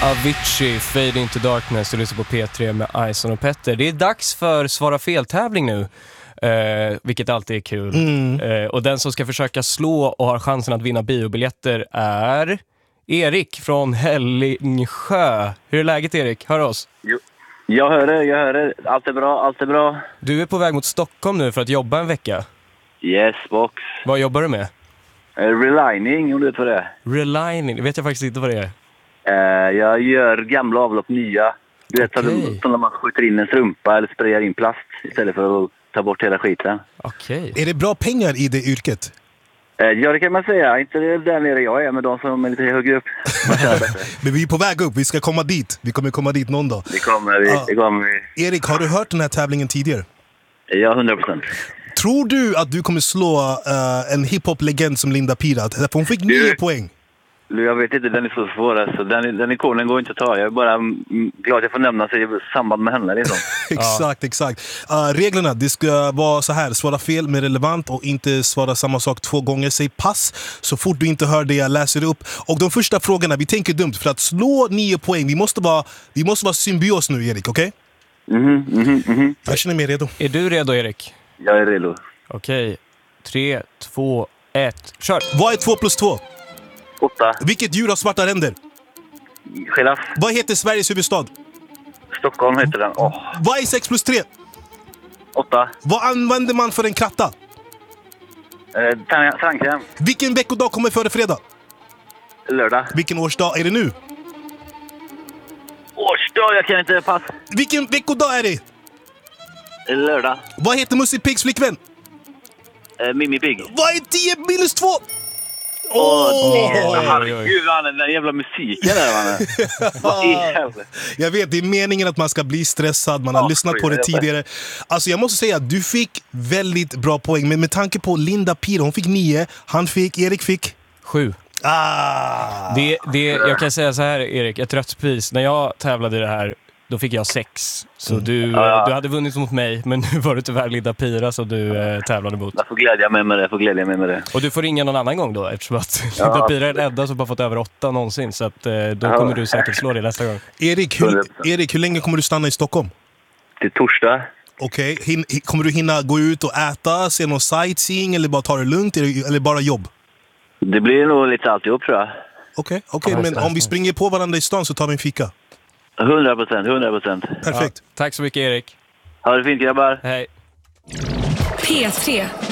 Avicii, Fade Into Darkness, du lyssnar på P3 med Ison och Petter. Det är dags för Svara fel-tävling nu, vilket alltid är kul. Och den som ska försöka slå och har chansen att vinna biobiljetter är Erik från Hällingsjö. Hur är läget, Erik? Hör oss? Jo. Jag hör det. Allt är bra. Du är på väg mot Stockholm nu för att jobba en vecka. Yes, box. Vad jobbar du med? Relining, om du vet vad det är. Relining, det vet jag faktiskt inte vad det är. Jag gör gamla avlopp nya. Du vet, som när man skjuter in en strumpa eller sprayar in plast istället för att ta bort hela skiten. Okej. Är det bra pengar i det yrket? Ja, det kan man säga. Inte där nere jag är, med de som är lite högre upp. Men vi är på väg upp, vi ska komma dit. Vi kommer komma dit någon dag. Det kommer vi. Erik, har du hört den här tävlingen tidigare? Ja, 100%. Tror du att du kommer slå en hiphop-legend som Linda Pirat? För hon fick 9 poäng. Jag vet inte, den är så svår. Alltså. Den ikonen går inte att ta. Jag är bara glad att jag får nämna sig i samband med henne. Liksom. Exakt. Reglerna, det ska vara så här. Svara fel med relevant och inte svara samma sak 2 gånger. Säg pass så fort du inte hör det jag läser upp. Och de första frågorna, vi tänker dumt. För att slå 9 poäng, vi måste vara symbios nu, Erik, okej? Jag känner mig redo. Är du redo, Erik? Jag är redo. Okej. 3, 2, 1. Kör! Vad är 2 plus 2? 8. Vilket djur har svarta ränder? Giraff. Vad heter Sveriges huvudstad? Stockholm heter den. Vad är 6 plus 3? 8. Vad använder man för en kratta? Tandkräm. Vilken veckodag kommer före fredag? Lördag. Vilken årsdag är det nu? Årsdag, jag kan inte pass. Vilken veckodag är det? Lördag. Vad heter Musse Piggs flickvän? Mimmi Pigg. Vad är 10 minus 2? Herregud, den där jävla musiken där, mannen. Vad i helvete? Jag vet, det är meningen att man ska bli stressad. Man har lyssnat på det tidigare. Alltså jag måste säga att du fick väldigt bra poäng. Men med tanke på Linda Pira, hon fick 9. Erik fick 7. Jag kan säga så här, Erik, ett rött pris. När jag tävlade i det här, då fick jag 6. Så du hade vunnit mot mig, men nu var det tyvärr Linda Pira som du tävlade mot. Jag får glädja mig med det. Och du får ringa någon annan gång då, eftersom att Linda Pira är den enda som har fått över 8 någonsin. Så att, då kommer du säkert slå det nästa gång. Erik, hur länge kommer du stanna i Stockholm? Till torsdag. Okej. Kommer du hinna gå ut och äta, se någon sightseeing eller bara ta det lugnt? Eller bara jobb? Det blir nog lite alltihop, tror jag. Okej, men om vi springer på varandra i stan så tar vi en fika. 100%. Perfekt. Ja, tack så mycket, Erik. Ha det fint, grabbar. Hej. P3